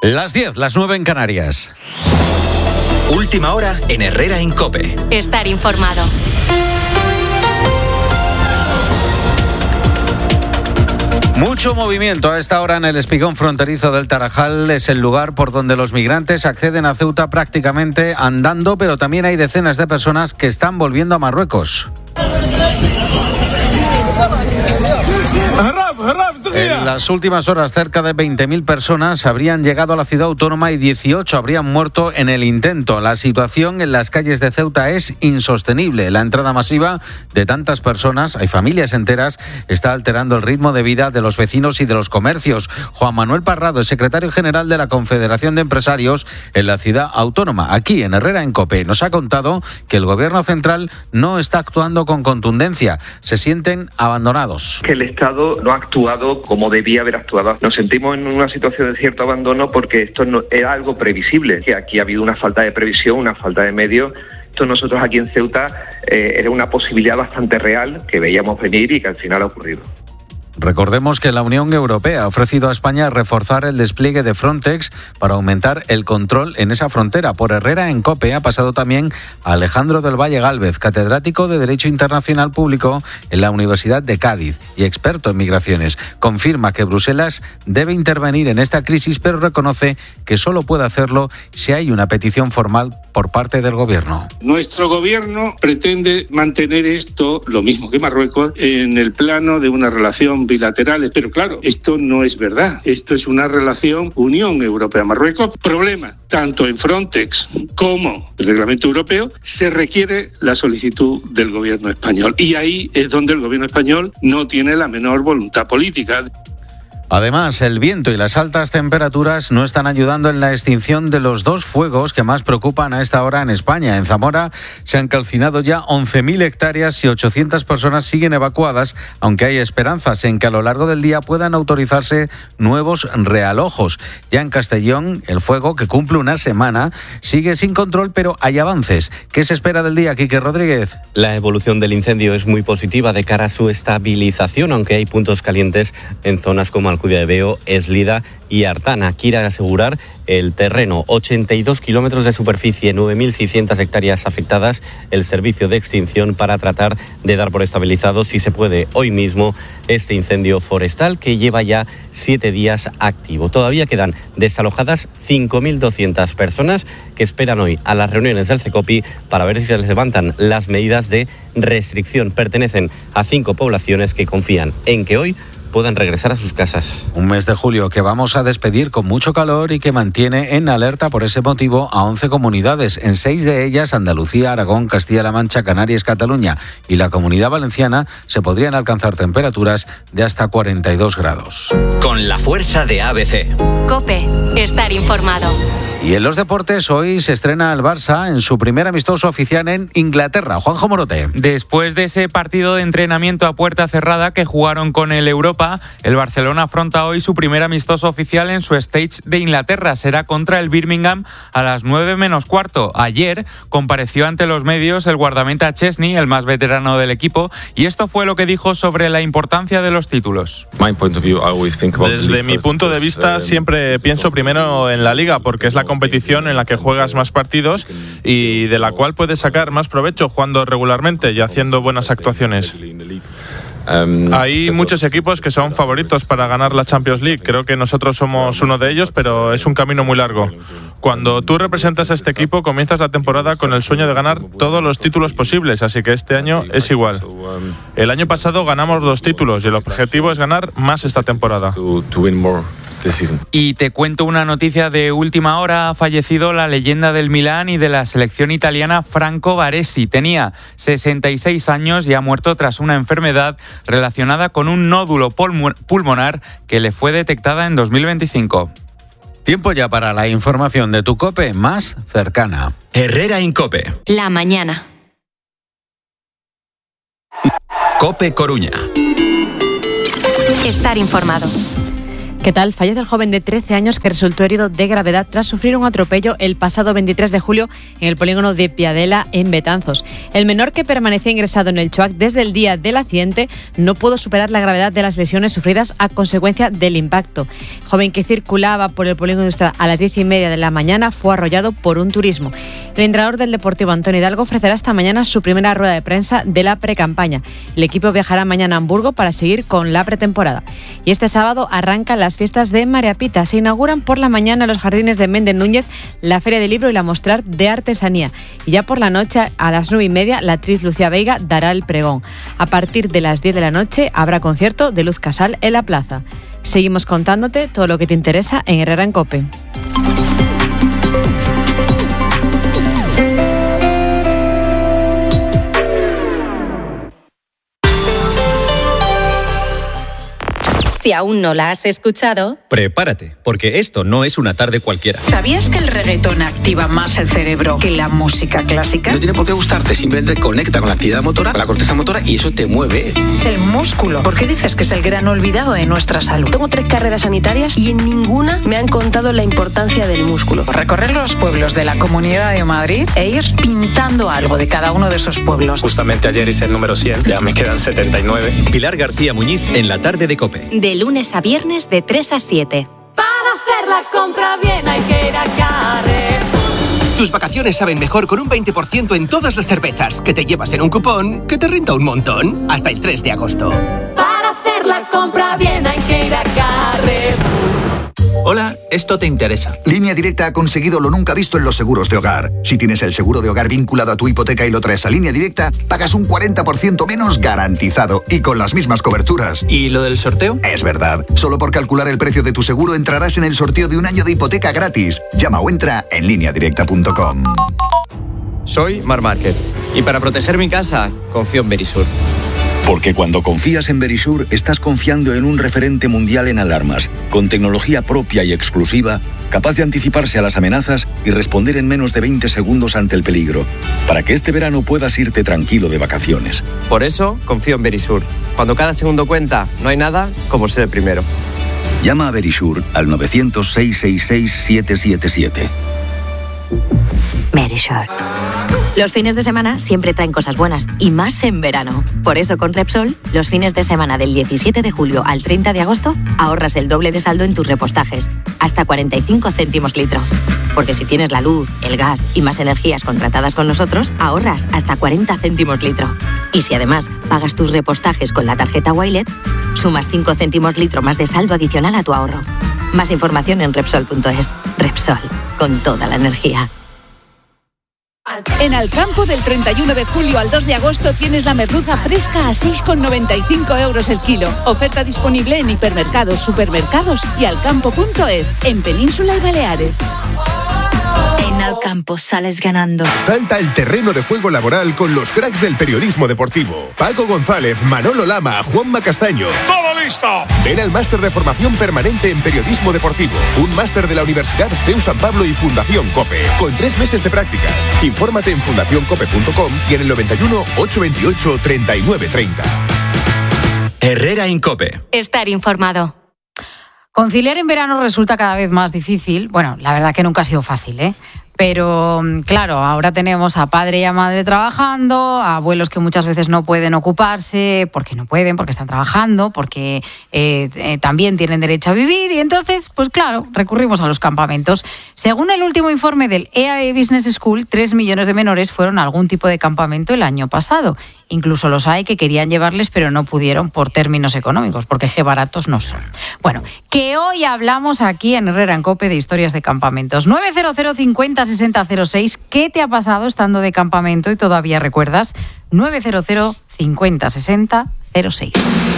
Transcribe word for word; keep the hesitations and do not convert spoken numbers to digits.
Las diez, las nueve en Canarias. Última hora en Herrera en COPE. Estar informado. Mucho movimiento a esta hora en el espigón fronterizo del Tarajal. Es el lugar por donde los migrantes acceden a Ceuta prácticamente andando, pero también hay decenas de personas que están volviendo a Marruecos. En las últimas horas, cerca de veinte mil personas habrían llegado a la ciudad autónoma y dieciocho habrían muerto en el intento. La situación en las calles de Ceuta es insostenible. La entrada masiva de tantas personas, hay familias enteras, está alterando el ritmo de vida de los vecinos y de los comercios. Juan Manuel Parrado es secretario general de la Confederación de Empresarios en la ciudad autónoma. Aquí, en Herrera en COPE, nos ha contado que el gobierno central no está actuando con contundencia. Se sienten abandonados. Que el Estado no ha actuado como debía haber actuado. Nos sentimos en una situación de cierto abandono porque esto no era algo previsible, que aquí ha habido una falta de previsión, una falta de medios. Esto nosotros aquí en Ceuta eh, era una posibilidad bastante real que veíamos venir y que al final ha ocurrido. Recordemos que la Unión Europea ha ofrecido a España reforzar el despliegue de Frontex para aumentar el control en esa frontera. Por Herrera en COPE ha pasado también Alejandro del Valle Gálvez, catedrático de Derecho Internacional Público en la Universidad de Cádiz y experto en migraciones. Confirma que Bruselas debe intervenir en esta crisis, pero reconoce que solo puede hacerlo si hay una petición formal por parte del gobierno. Nuestro gobierno pretende mantener esto, lo mismo que Marruecos, en el plano de una relación bilaterales, pero claro, esto no es verdad. Esto es una relación Unión Europea-Marruecos. Problema, tanto en Frontex como el reglamento europeo, se requiere la solicitud del gobierno español. Y ahí es donde el gobierno español no tiene la menor voluntad política. Además, el viento y las altas temperaturas no están ayudando en la extinción de los dos fuegos que más preocupan a esta hora en España. En Zamora se han calcinado ya once mil hectáreas y ochocientas personas siguen evacuadas, aunque hay esperanzas en que a lo largo del día puedan autorizarse nuevos realojos. Ya en Castellón, el fuego, que cumple una semana, sigue sin control, pero hay avances. ¿Qué se espera del día, Quique Rodríguez? La evolución del incendio es muy positiva de cara a su estabilización, aunque hay puntos calientes en zonas como Alcudia de Veo, Eslida y Artana. Quiere asegurar el terreno, ochenta y dos kilómetros de superficie, nueve mil seiscientas hectáreas afectadas, el servicio de extinción para tratar de dar por estabilizado, si se puede, hoy mismo este incendio forestal que lleva ya siete días activo. Todavía quedan desalojadas cinco mil doscientas personas que esperan hoy a las reuniones del CECOPI para ver si se les levantan las medidas de restricción. Pertenecen a cinco poblaciones que confían en que hoy puedan regresar a sus casas. Un mes de julio que vamos a despedir con mucho calor y que mantiene en alerta por ese motivo a once comunidades. En seis de ellas, Andalucía, Aragón, Castilla-La Mancha, Canarias, Cataluña y la Comunidad Valenciana, se podrían alcanzar temperaturas de hasta cuarenta y dos grados. Con la fuerza de A B C. COPE. Estar informado. Y en los deportes, hoy se estrena el Barça en su primer amistoso oficial en Inglaterra. Juanjo Morote. Después de ese partido de entrenamiento a puerta cerrada que jugaron con el Europa, el Barcelona afronta hoy su primer amistoso oficial en su stage de Inglaterra. Será contra el Birmingham a las nueve menos cuarto. Ayer compareció ante los medios el guardameta Chesney, el más veterano del equipo, y esto fue lo que dijo sobre la importancia de los títulos. Desde mi punto de vista, siempre pienso primero en la Liga, porque es la competición en la que juegas más partidos y de la cual puedes sacar más provecho jugando regularmente y haciendo buenas actuaciones. Hay muchos equipos que son favoritos para ganar la Champions League. Creo que nosotros somos uno de ellos, pero es un camino muy largo. Cuando tú representas a este equipo, comienzas la temporada con el sueño de ganar todos los títulos posibles, así que este año es igual. El año pasado ganamos dos títulos y el objetivo es ganar más esta temporada. Y te cuento una noticia de última hora. Ha fallecido la leyenda del Milán y de la selección italiana Franco Baresi. Tenía sesenta y seis años y ha muerto tras una enfermedad relacionada con un nódulo pulmonar que le fue detectada en dos mil veinticinco. Tiempo ya para la información de tu COPE más cercana. Herrera en COPE. La mañana. COPE Coruña. Estar informado. ¿Qué tal? Fallece el joven de trece años que resultó herido de gravedad tras sufrir un atropello el pasado veintitrés de julio en el polígono de Piadela, en Betanzos. El menor, que permanecía ingresado en el CHUAC desde el día del accidente, no pudo superar la gravedad de las lesiones sufridas a consecuencia del impacto. El joven, que circulaba por el polígono industrial a las diez y media de la mañana, fue arrollado por un turismo. El entrenador del Deportivo, Antonio Hidalgo, ofrecerá esta mañana su primera rueda de prensa de la precampaña. El equipo viajará mañana a Hamburgo para seguir con la pretemporada. Y este sábado arrancan las fiestas de María Pita. Se inauguran por la mañana en los jardines de Méndez Núñez la Feria del Libro y la Mostrar de Artesanía. Y ya por la noche, a las nueve y media, la actriz Lucía Veiga dará el pregón. A partir de las diez de la noche habrá concierto de Luz Casal en la plaza. Seguimos contándote todo lo que te interesa en Herrera en COPE. Si aún no la has escuchado, prepárate, porque esto no es una tarde cualquiera. ¿Sabías que el reggaetón activa más el cerebro que la música clásica? No tiene por qué gustarte, simplemente conecta con la actividad motora, con la corteza motora, y eso te mueve. El músculo. ¿Por qué dices que es el gran olvidado de nuestra salud? Tengo tres carreras sanitarias y en ninguna me han contado la importancia del músculo. Recorrer los pueblos de la Comunidad de Madrid e ir pintando algo de cada uno de esos pueblos. Justamente ayer hice el número cien, ya me quedan setenta y nueve. Pilar García Muñiz en la tarde de COPE. De lunes a viernes de tres a siete. Para hacer la compra bien hay que ir a Carrefour. Tus vacaciones saben mejor con un veinte por ciento en todas las cervezas que te llevas en un cupón que te rinda un montón. Hasta el tres de agosto. Para hacer la compra bien hay que ir a Carrefour. Hola, esto te interesa. Línea Directa ha conseguido lo nunca visto en los seguros de hogar. Si tienes el seguro de hogar vinculado a tu hipoteca y lo traes a Línea Directa, pagas un cuarenta por ciento menos garantizado y con las mismas coberturas. ¿Y lo del sorteo? Es verdad. Solo por calcular el precio de tu seguro entrarás en el sorteo de un año de hipoteca gratis. Llama o entra en línea directa punto com. Soy Mar Márquez y para proteger mi casa confío en Verisur. Porque cuando confías en Verisur, estás confiando en un referente mundial en alarmas, con tecnología propia y exclusiva, capaz de anticiparse a las amenazas y responder en menos de veinte segundos ante el peligro, para que este verano puedas irte tranquilo de vacaciones. Por eso, confío en Verisur. Cuando cada segundo cuenta, no hay nada como ser el primero. Llama a Verisur al nueve cero cero, seis seis seis, siete siete siete. Verisur. Los fines de semana siempre traen cosas buenas, y más en verano. Por eso con Repsol, los fines de semana del diecisiete de julio al treinta de agosto, ahorras el doble de saldo en tus repostajes, hasta cuarenta y cinco céntimos litro. Porque si tienes la luz, el gas y más energías contratadas con nosotros, ahorras hasta cuarenta céntimos litro. Y si además pagas tus repostajes con la tarjeta Wilet, sumas cinco céntimos litro más de saldo adicional a tu ahorro. Más información en Repsol punto es. Repsol, con toda la energía. En Alcampo, del treinta y uno de julio al dos de agosto, tienes la merluza fresca a seis con noventa y cinco euros el kilo. Oferta disponible en hipermercados, supermercados y alcampo punto es, en Península y Baleares. En Alcampo sales ganando. Salta el terreno de juego laboral con los cracks del periodismo deportivo. Paco González, Manolo Lama, Juanma Castaño. ¡Todo listo! Ven al máster de formación permanente en periodismo deportivo. Un máster de la Universidad C E U San Pablo y Fundación COPE. Con tres meses de prácticas. Infórmate en fundación cope punto com y en el noventa y uno, ochocientos veintiocho, treinta y nueve treinta. Herrera en COPE. Estar informado. Conciliar en verano resulta cada vez más difícil. Bueno, la verdad que nunca ha sido fácil, ¿eh? Pero, claro, ahora tenemos a padre y a madre trabajando, a abuelos que muchas veces no pueden ocuparse, porque no pueden, porque están trabajando, porque eh, eh, también tienen derecho a vivir, y entonces, pues claro, recurrimos a los campamentos. Según el último informe del E A E Business School, tres millones de menores fueron a algún tipo de campamento el año pasado. Incluso los hay que querían llevarles, pero no pudieron por términos económicos, porque qué baratos no son. Bueno, que hoy hablamos aquí en Herrera en COPE de historias de campamentos. nueve cero cero, cincuenta, sesenta, cero seis. ¿Qué te ha pasado estando de campamento y todavía recuerdas? nueve cero cero, cincuenta, sesenta, cero seis.